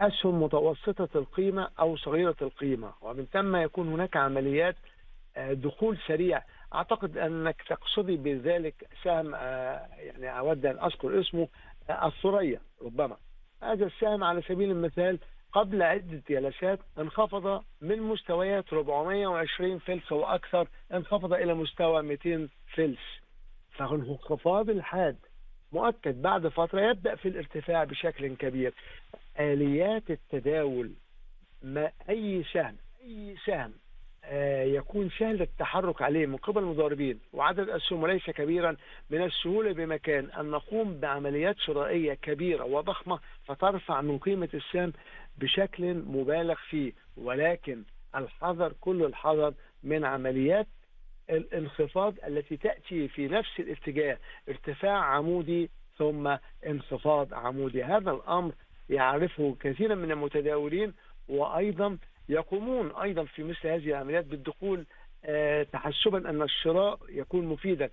أسهم متوسطة القيمة أو صغيرة القيمة، ومن ثم يكون هناك عمليات دخول سريع. أعتقد أنك تقصدي بذلك سهم، يعني أود أن أذكر اسمه، الثريا ربما. هذا السهم على سبيل المثال قبل عدة جلسات انخفض من مستويات 420 فلس وأكثر، انخفض إلى مستوى 200 فلس. فالانخفاض الحاد مؤكد بعد فترة يبدأ في الارتفاع بشكل كبير. آليات التداول، ما أي سهم يكون سهل التحرك عليه من قبل المضاربين وعدد أسهم وليس كبيرا، من السهولة بمكان أن نقوم بعمليات شرائية كبيرة وضخمة فترفع من قيمة السهم بشكل مبالغ فيه. ولكن الحذر، كل الحذر من عمليات الانخفاض التي تأتي في نفس الاتجاه، ارتفاع عمودي ثم انخفاض عمودي. هذا الأمر يعرفه كثيرا من المتداولين، وأيضا يقومون أيضا في مثل هذه العمليات بالدخول تحسبا أن الشراء يكون مفيدا.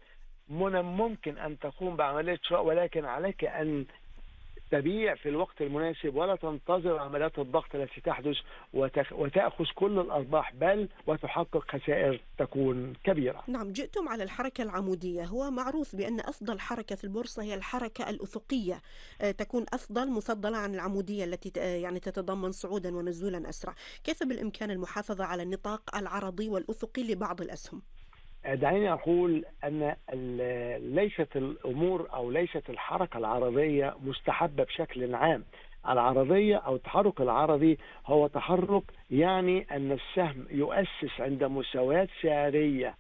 ممكن أن تقوم بعملية شراء، ولكن عليك أن تبيع في الوقت المناسب ولا تنتظر عمليات الضغط التي تحدث وتأخذ كل الأرباح، بل وتحقق خسائر تكون كبيرة. نعم، جئتم على الحركة العمودية. هو معروف بأن أفضل حركة في البورصة هي الحركة الأفقية، تكون أفضل مفضلة عن العمودية التي يعني تتضمن صعودا ونزولا أسرع. كيف بالإمكان المحافظة على النطاق العرضي والأفقي لبعض الأسهم؟ دعيني أقول أن ليست الأمور أو ليست الحركة العرضية مستحبة بشكل عام. العرضية أو التحرك العرضي هو تحرك يعني أن السهم يؤسس عند مستويات سعرية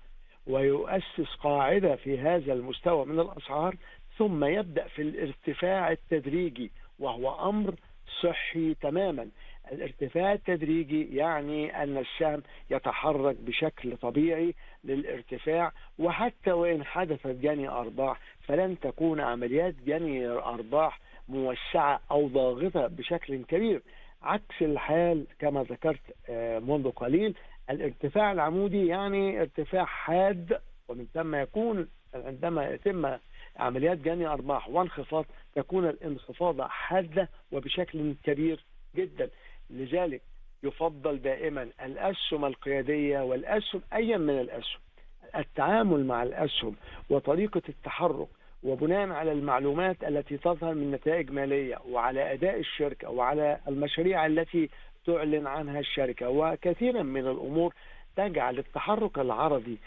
ويؤسس قاعدة في هذا المستوى من الأسعار، ثم يبدأ في الارتفاع التدريجي، وهو أمر صحي تماما. الارتفاع التدريجي يعني أن السهم يتحرك بشكل طبيعي للارتفاع، وحتى وإن حدثت جني أرباح فلن تكون عمليات جني أرباح موسعة أو ضاغطة بشكل كبير، عكس الحال كما ذكرت منذ قليل. الارتفاع العمودي يعني ارتفاع حاد، ومن ثم يكون عندما يتم عمليات جني أرباح وانخفاض تكون الانخفاضة حادة وبشكل كبير جدا. لذلك يفضل دائما الأسهم القيادية والأسهم أي من الأسهم، التعامل مع الأسهم وطريقة التحرك وبناء على المعلومات التي تظهر من نتائج مالية وعلى أداء الشركة وعلى المشاريع التي تعلن عنها الشركة وكثيرا من الأمور تجعل التحرك العرضي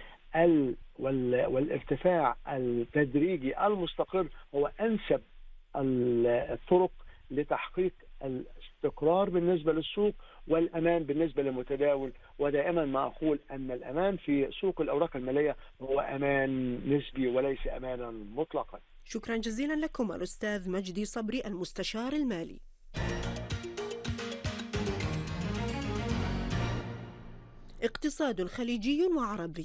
والارتفاع التدريجي المستقر هو أنسب الطرق لتحقيق الاستقرار بالنسبة للسوق والأمان بالنسبة للمتداول. ودائما ما أقول أن الأمان في سوق الأوراق المالية هو أمان نسبي وليس أمانا مطلقا. شكرا جزيلا لكم الأستاذ مجدي صبري المستشار المالي. اقتصاد خليجي وعربي.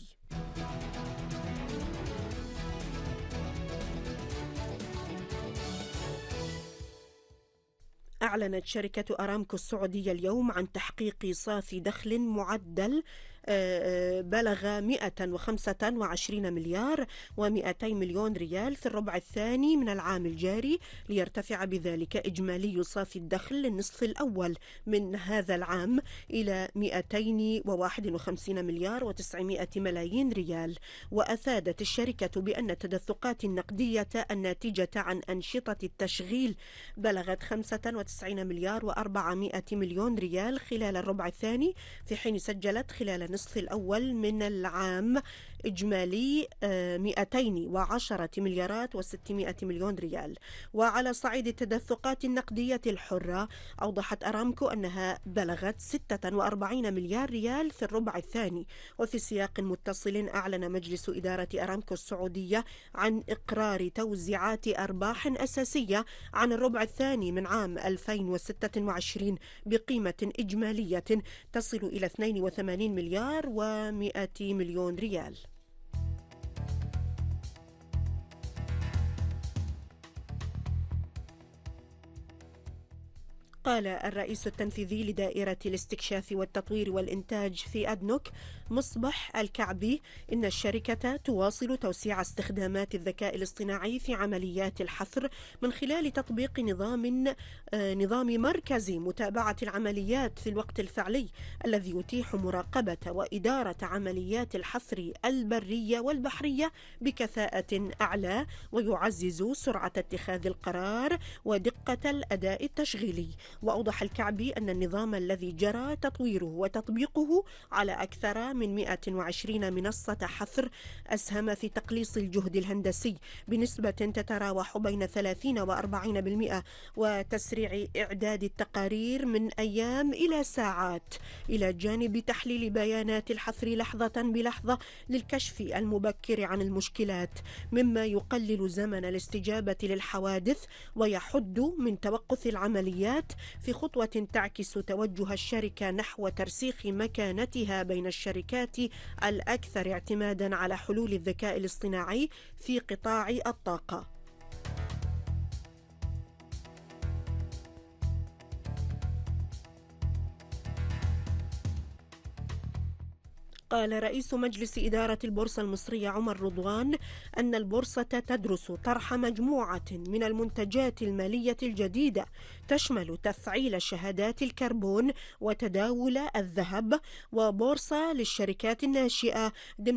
أعلنت شركة أرامكو السعودية اليوم عن تحقيق صافي دخل معدل بلغ 125 مليار و200 مليون ريال في الربع الثاني من العام الجاري، ليرتفع بذلك إجمالي صافي الدخل للنصف الأول من هذا العام إلى 251 مليار و900 ملايين ريال. وأفادت الشركة بأن التدفقات النقدية الناتجة عن أنشطة التشغيل بلغت 95 مليار و400 مليون ريال خلال الربع الثاني، في حين سجلت خلال النصف الأول من العام إجمالي 210 مليارات و600 مليون ريال. وعلى صعيد التدفقات النقدية الحرة، أوضحت أرامكو أنها بلغت 46 مليار ريال في الربع الثاني. وفي سياق متصل، أعلن مجلس إدارة أرامكو السعودية عن إقرار توزيعات أرباح أساسية عن الربع الثاني من عام 2026 بقيمة إجمالية تصل إلى 82 مليار و100 مليون ريال. قال الرئيس التنفيذي لدائرة الاستكشاف والتطوير والإنتاج في أدنوك مصبح الكعبي إن الشركة تواصل توسيع استخدامات الذكاء الاصطناعي في عمليات الحفر من خلال تطبيق نظام مركزي متابعة العمليات في الوقت الفعلي الذي يتيح مراقبة وإدارة عمليات الحفر البرية والبحرية بكفاءة أعلى، ويعزز سرعة اتخاذ القرار ودقة الأداء التشغيلي. وأوضح الكعبي أن النظام الذي جرى تطويره وتطبيقه على أكثر من 120 منصة حفر أسهم في تقليص الجهد الهندسي بنسبة تتراوح بين 30 و40%، وتسريع إعداد التقارير من أيام إلى ساعات، إلى جانب تحليل بيانات الحفر لحظة بلحظة للكشف المبكر عن المشكلات، مما يقلل زمن الاستجابة للحوادث ويحد من توقف العمليات، في خطوة تعكس توجه الشركة نحو ترسيخ مكانتها بين الشركات الأكثر اعتمادا على حلول الذكاء الاصطناعي في قطاع الطاقة. قال رئيس مجلس إدارة البورصة المصرية عمر رضوان أن البورصة تدرس طرح مجموعة من المنتجات المالية الجديدة تشمل تفعيل شهادات الكربون وتداول الذهب، وبورصة للشركات الناشئة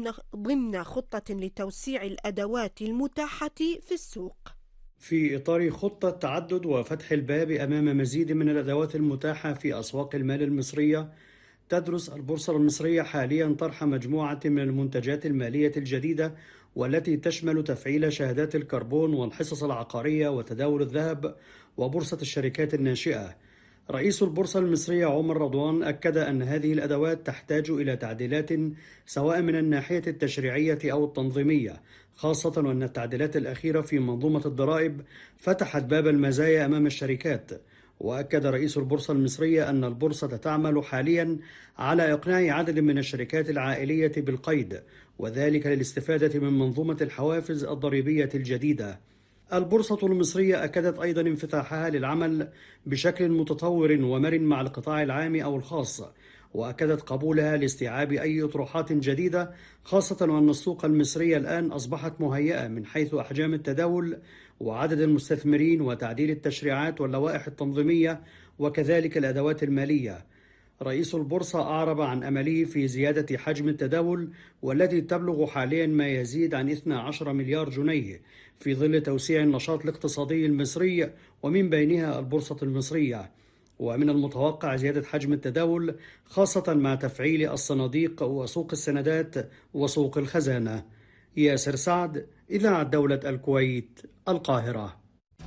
ضمن خطة لتوسيع الأدوات المتاحة في السوق. في إطار خطة تعدد وفتح الباب أمام مزيد من الأدوات المتاحة في أسواق المال المصرية، تدرس البورصة المصرية حاليا طرح مجموعة من المنتجات المالية الجديدة والتي تشمل تفعيل شهادات الكربون والحصص العقارية وتداول الذهب وبورصة الشركات الناشئة. رئيس البورصة المصرية عمر رضوان أكد أن هذه الأدوات تحتاج إلى تعديلات سواء من الناحية التشريعية أو التنظيمية، خاصة وأن التعديلات الأخيرة في منظومة الضرائب فتحت باب المزايا أمام الشركات. وأكد رئيس البورصة المصرية أن البورصة تعمل حاليا على إقناع عدد من الشركات العائلية بالقيد، وذلك للاستفادة من منظومة الحوافز الضريبية الجديدة. البورصة المصرية أكدت أيضا انفتاحها للعمل بشكل متطور ومرن مع القطاع العام أو الخاص، وأكدت قبولها لاستيعاب أي أطروحات جديدة، خاصة وأن السوق المصرية الآن أصبحت مهيئة من حيث أحجام التداول وعدد المستثمرين وتعديل التشريعات واللوائح التنظيمية وكذلك الأدوات المالية. رئيس البورصة أعرب عن أمله في زيادة حجم التداول والتي تبلغ حاليا ما يزيد عن 12 مليار جنيه في ظل توسيع النشاط الاقتصادي المصري ومن بينها البورصة المصرية. ومن المتوقع زيادة حجم التداول خاصة مع تفعيل الصناديق وسوق السندات وسوق الخزانة. ياسر سعد، إذاعة دولة الكويت، القاهرة.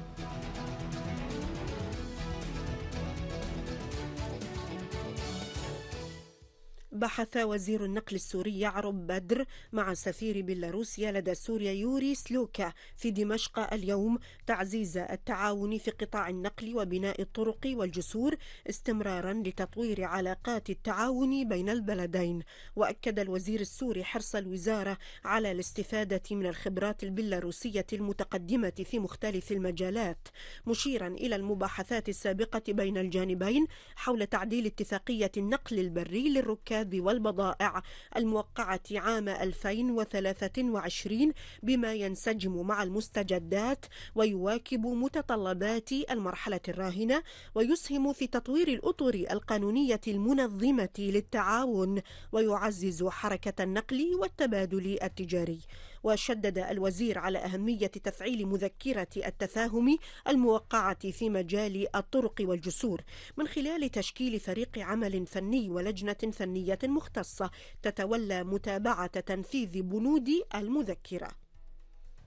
بحث وزير النقل السوري يعرب بدر مع سفير بيلاروسيا لدى سوريا يوري سلوكا في دمشق اليوم تعزيز التعاون في قطاع النقل وبناء الطرق والجسور استمرارا لتطوير علاقات التعاون بين البلدين. وأكد الوزير السوري حرص الوزارة على الاستفادة من الخبرات البيلاروسية المتقدمة في مختلف المجالات، مشيرا إلى المباحثات السابقة بين الجانبين حول تعديل اتفاقية النقل البري للركاب والبضائع الموقعة عام 2023 بما ينسجم مع المستجدات ويواكب متطلبات المرحلة الراهنة ويسهم في تطوير الأطر القانونية المنظمة للتعاون ويعزز حركة النقل والتبادل التجاري. وشدد الوزير على أهمية تفعيل مذكرة التفاهم الموقعة في مجال الطرق والجسور من خلال تشكيل فريق عمل فني ولجنة فنية مختصة تتولى متابعة تنفيذ بنود المذكرة.